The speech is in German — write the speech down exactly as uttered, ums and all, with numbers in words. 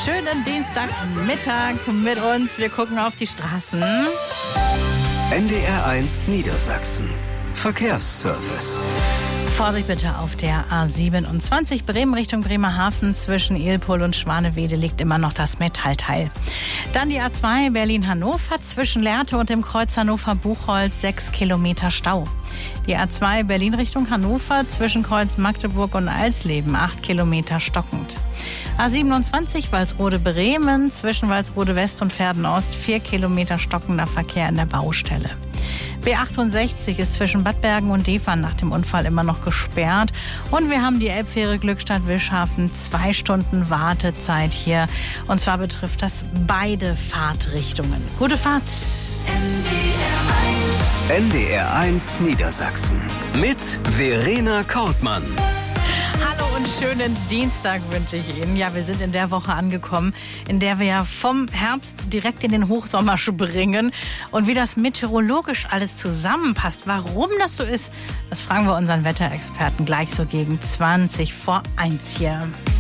schönen Dienstagmittag mit uns. Wir gucken auf die Straßen. N D R eins Niedersachsen. Verkehrsservice. Vorsicht bitte auf der A siebenundzwanzig Bremen Richtung Bremerhaven. Zwischen Ilpol und Schwanewede liegt immer noch das Metallteil. Dann die A zwei Berlin-Hannover zwischen Lehrte und dem Kreuz Hannover-Buchholz sechs Kilometer Stau. Die A zwei Berlin Richtung Hannover zwischen Kreuz Magdeburg und Alsleben acht Kilometer stockend. A siebenundzwanzig Walsrode-Bremen zwischen Walsrode West und Verden-Ost vier Kilometer stockender Verkehr in der Baustelle. B achtundsechzig ist zwischen Bad Bergen und Devern nach dem Unfall immer noch gesperrt. Und wir haben die Elbfähre Glückstadt-Wischhafen, zwei Stunden Wartezeit hier. Und zwar betrifft das beide Fahrtrichtungen. Gute Fahrt! N D R eins Niedersachsen mit Verena Kortmann. Hallo und schönen Dienstag wünsche ich Ihnen. Ja, wir sind in der Woche angekommen, in der wir ja vom Herbst direkt in den Hochsommer springen. Und wie das meteorologisch alles zusammenpasst, warum das so ist, das fragen wir unseren Wetterexperten gleich so gegen zwanzig vor eins hier.